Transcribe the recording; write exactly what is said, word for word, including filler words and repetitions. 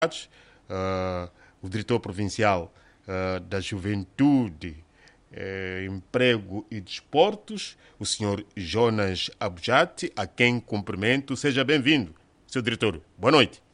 uh, o diretor provincial uh, da Juventude, uh, Emprego e Desportos, o senhor Jonas Abujati, a quem cumprimento. Seja bem-vindo, senhor diretor. Boa noite.